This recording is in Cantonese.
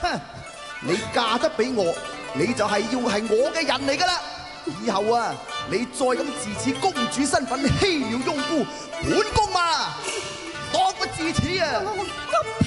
你嫁得俾我，你就係要係我嘅人嚟㗎啦！以後啊，你再咁自恃公主身份欺了庸姑，本宮啊，當不至此啊！ 咁